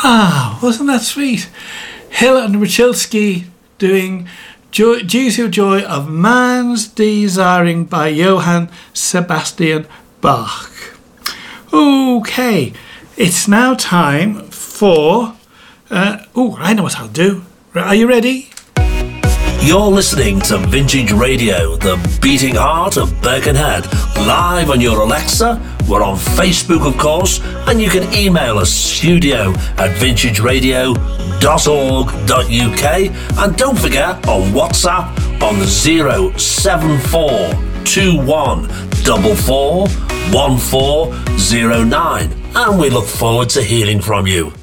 Ah, wasn't that sweet? Hill and Richilski doing Jesu Joy of Man's Desiring by Johann Sebastian Bach. Okay, it's now time for... I know what I'll do. Are you ready? You're listening to Vintage Radio, the beating heart of Birkenhead, live on your Alexa. We're on Facebook, of course, and you can email us studio@vintageradio.org.uk, and don't forget on WhatsApp on 074441409, and we look forward to hearing from you.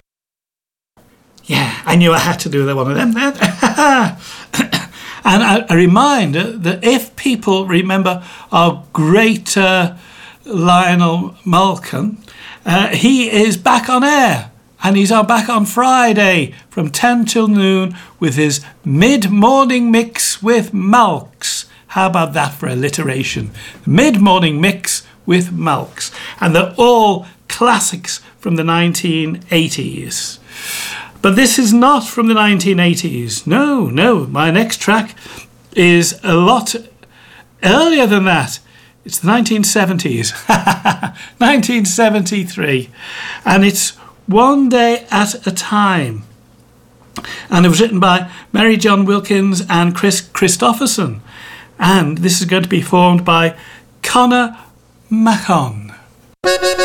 Yeah, I knew I had to do that one of them then. And a reminder that if people remember our great Lionel Malcolm, he is back on air, and he's back on Friday from 10 till noon with his mid-morning mix with Malks. How about that for alliteration? Mid-morning mix with Malks. And they're all classics from the 1980s. But this is not from the 1980s. No, my next track is a lot earlier than that. It's the 1970s. 1973. And it's One Day at a Time. And it was written by Mary John Wilkins and Chris Christopherson. And this is going to be performed by Conor Mahon.